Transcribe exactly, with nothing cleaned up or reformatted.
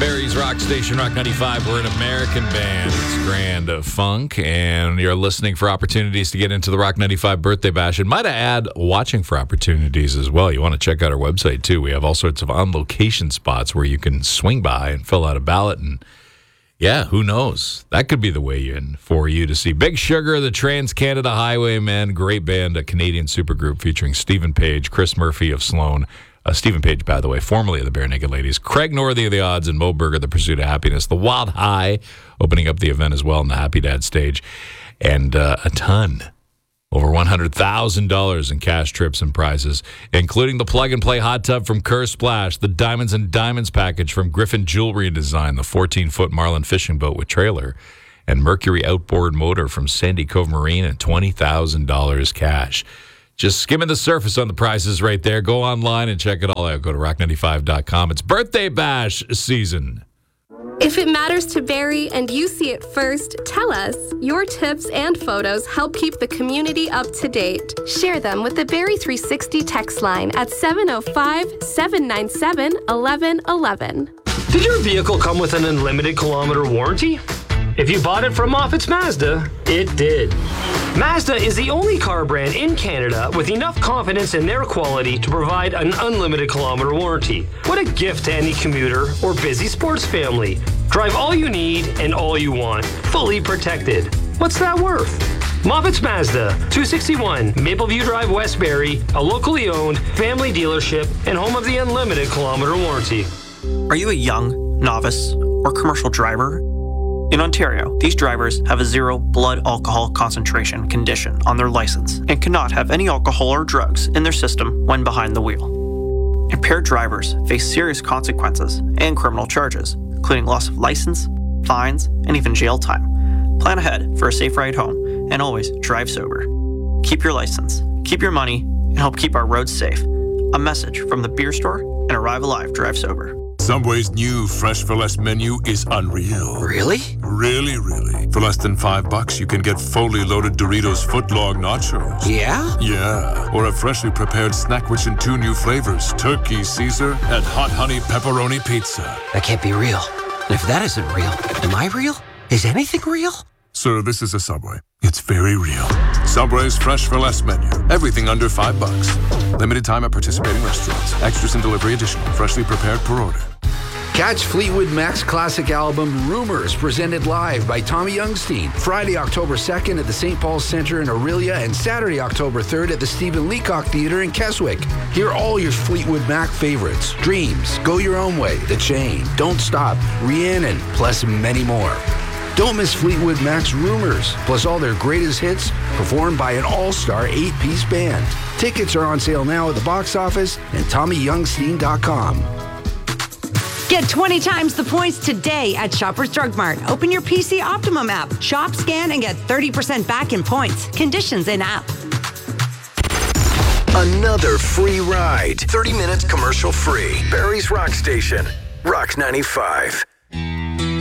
Barry's Rock Station, Rock ninety-five. We're an American band. It's Grand Funk, and you're listening for opportunities to get into the Rock ninety-five birthday bash. And might I add, watching for opportunities as well. You want to check out our website, too. We have all sorts of on-location spots where you can swing by and fill out a ballot. And, yeah, who knows? That could be the way in for you to see Big Sugar, the Trans-Canada Highwaymen, great band, a Canadian supergroup featuring Stephen Page, Chris Murphy of Sloan, Uh, Stephen Page, by the way, formerly of the Bare Naked Ladies, Craig Northey of the Odds, and Mo Berger, The Pursuit of Happiness. The Wild High opening up the event as well on the Happy Dad stage. And uh, a ton, over one hundred thousand dollars in cash, trips, and prizes, including the plug-and-play hot tub from Kerr Splash, the Diamonds and Diamonds package from Griffin Jewelry and Design, the fourteen-foot Marlin fishing boat with trailer, and Mercury outboard motor from Sandy Cove Marine, and twenty thousand dollars cash. Just skimming the surface on the prices right there. Go online and check it all out. Go to rock ninety-five dot com. It's Birthday Bash season. If it matters to Barry and you see it first, tell us. Your tips and photos help keep the community up to date. Share them with the Barry three sixty text line at seven oh five, seven nine seven, one one one one. Did your vehicle come with an unlimited kilometer warranty? If you bought it from Moffitt's Mazda, it did. Mazda is the only car brand in Canada with enough confidence in their quality to provide an unlimited kilometer warranty. What a gift to any commuter or busy sports family. Drive all you need and all you want, fully protected. What's that worth? Moffitt's Mazda, two sixty-one Mapleview Drive, Westbury, a locally owned family dealership and home of the unlimited kilometer warranty. Are you a young, novice, or commercial driver? In Ontario, these drivers have a zero blood alcohol concentration condition on their license and cannot have any alcohol or drugs in their system when behind the wheel. Impaired drivers face serious consequences and criminal charges, including loss of license, fines, and even jail time. Plan ahead for a safe ride home and always drive sober. Keep your license, keep your money, and help keep our roads safe. A message from the Beer Store and Arrive Alive Drive Sober. Subway's new Fresh for Less menu is unreal. Really? Really, really. For less than five bucks, you can get fully loaded Doritos footlong nachos. Yeah? Yeah. Or a freshly prepared snack rich in two new flavors, Turkey Caesar and Hot Honey Pepperoni Pizza. That can't be real. And if that isn't real, am I real? Is anything real? Sir, this is a Subway. It's very real. Subway's Fresh for Less menu. Everything under five bucks. Limited time at participating restaurants. Extras and delivery additional. Freshly prepared per order. Catch Fleetwood Mac's classic album Rumors, presented live by Tommy Youngstein, Friday, October second at the Saint Paul's Centre in Orillia and Saturday, October third at the Stephen Leacock Theatre in Keswick. Hear all your Fleetwood Mac favorites, Dreams, Go Your Own Way, The Chain, Don't Stop, Rhiannon, plus many more. Don't miss Fleetwood Mac's Rumors, plus all their greatest hits performed by an all-star eight-piece band. Tickets are on sale now at the box office and tommy youngstein dot com. Get twenty times the points today at Shoppers Drug Mart. Open your P C Optimum app. Shop, scan, and get thirty percent back in points. Conditions in app. Another free ride. thirty minutes commercial free. Barry's Rock Station. Rock ninety-five.